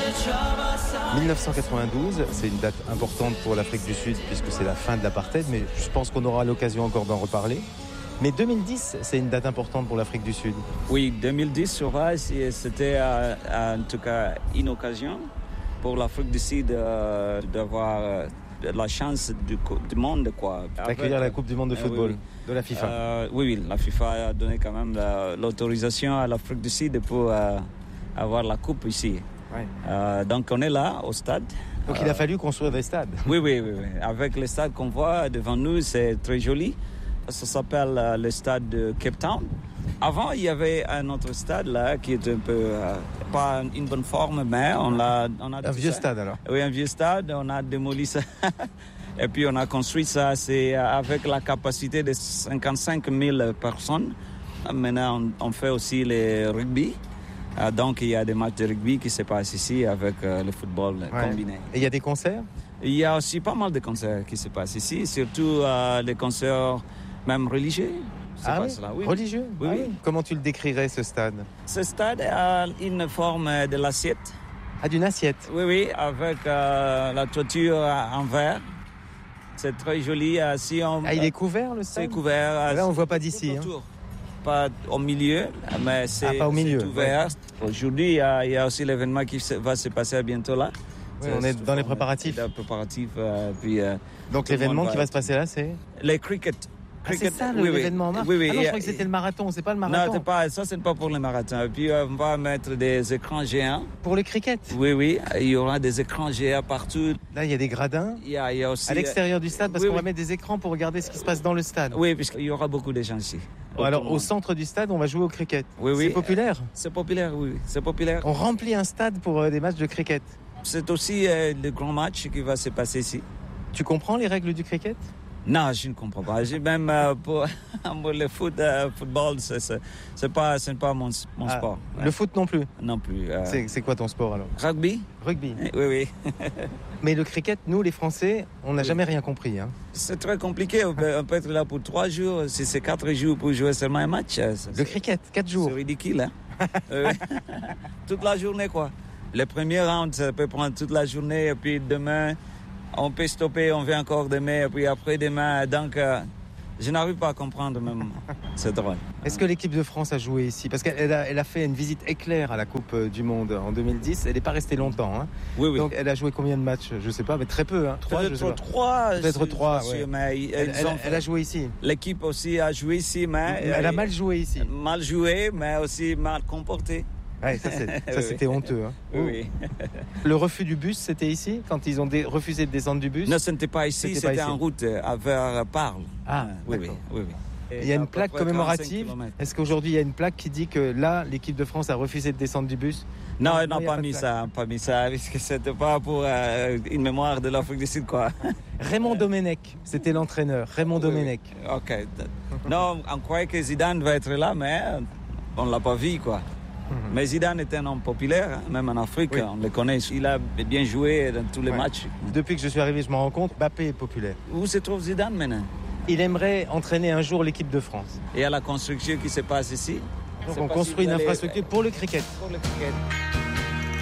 1992, c'est une date importante pour l'Afrique du Sud puisque c'est la fin de l'apartheid, mais je pense qu'on aura l'occasion encore d'en reparler. Mais 2010, c'est une date importante pour l'Afrique du Sud. Oui, 2010 c'était en tout cas une occasion pour l'Afrique du Sud d'avoir la chance du monde, quoi. D'accueillir la Coupe du Monde de football, oui. De la FIFA. Oui, la FIFA a donné quand même l'autorisation à l'Afrique du Sud pour avoir la Coupe ici. Ouais. Donc on est là au stade. Donc il a fallu construire des stades. Oui. Avec les stades qu'on voit devant nous, c'est très joli. Ça s'appelle le stade de Cape Town. Avant, il y avait un autre stade là qui était un peu pas une bonne forme, mais on a un vieux stade alors. Oui, un vieux stade. On a démoli ça et puis on a construit ça. C'est avec la capacité de 55 000 personnes. Maintenant, on fait aussi le rugby. Donc il y a des matchs de rugby qui se passent ici avec le football combiné. Et il y a des concerts? Il y a aussi pas mal de concerts qui se passent ici, surtout les concerts même religieux. Oui. Religieux? Oui. Comment tu le décrirais, ce stade? Ce stade a une forme de l'assiette. Ah, d'une assiette? Oui, avec la toiture en verre. C'est très joli. Il est couvert, le stade? C'est couvert. Là, on ne voit pas d'ici. Pas au milieu, mais c'est ouvert. Ouais. Aujourd'hui, il y a aussi l'événement qui va se passer bientôt là. Oui, on est dans les préparatifs. Donc l'événement qui va se passer là, c'est les cricket. C'est ça l'événement en mars? Oui. Ah non, je crois que c'était le marathon, c'est pas le marathon. Non, ça c'est pas pour le marathon. Et puis on va mettre des écrans géants. Pour le cricket? Oui, il y aura des écrans géants partout. Là, il y a des gradins. Il y a aussi à l'extérieur du stade, parce qu'on va mettre des écrans pour regarder ce qui se passe dans le stade. Oui, puisqu'il y aura beaucoup de gens ici. Alors au centre du stade, on va jouer au cricket. Oui. C'est populaire? C'est populaire, oui. C'est populaire. On remplit un stade pour des matchs de cricket. C'est aussi le grand match qui va se passer ici. Tu comprends les règles du cricket? Non, je ne comprends pas. Même pour le football, c'est pas mon sport. Le foot non plus? Non plus. C'est quoi ton sport alors? Rugby. Oui. Mais le cricket, nous les Français, on n'a jamais rien compris. Hein. C'est très compliqué. On peut être là pour 3 jours. Si c'est 4 jours pour jouer seulement un match. Le cricket, 4 jours. C'est ridicule. Hein? Toute la journée, quoi. Le premier round, ça peut prendre toute la journée. Et puis demain, on peut stopper, on vient encore demain, et puis après-demain. Donc, je n'arrive pas à comprendre même. C'est drôle. Est-ce que l'équipe de France a joué ici? Parce qu'elle a fait une visite éclair à la Coupe du Monde en 2010. Elle n'est pas restée longtemps. Hein. Oui. Donc, elle a joué combien de matchs? Je ne sais pas, mais très peu. Hein. 3, je sais pas. Peut-être 3. Ouais. Mais elle a joué ici. L'équipe aussi a joué ici, mais elle a mal joué ici. Mal joué, mais aussi mal comporté. Ouais, ça c'était honteux. Hein. Oui. Le refus du bus, c'était ici, quand ils ont refusé de descendre du bus? Non, ce n'était pas ici, c'était en route vers Parle. Ah, oui. Il y a une plaque commémorative. Est-ce qu'aujourd'hui il y a une plaque qui dit que là, l'équipe de France a refusé de descendre du bus? Non, ils n'ont pas mis ça, parce que c'était pas pour une mémoire de l'Afrique du Sud, quoi. Raymond Domenech, c'était l'entraîneur. Raymond Domenech. Ok. Non, on croyait que Zidane va être là, mais on l'a pas vu, quoi. Mais Zidane est un homme populaire, même en Afrique, on le connaît. Il a bien joué dans tous les matchs. Depuis que je suis arrivé, je me rends compte, Mbappé est populaire. Où se trouve Zidane maintenant? Il aimerait entraîner un jour l'équipe de France. Et à la construction qui se passe ici? Donc on construit une infrastructure pour le cricket. Pour le cricket.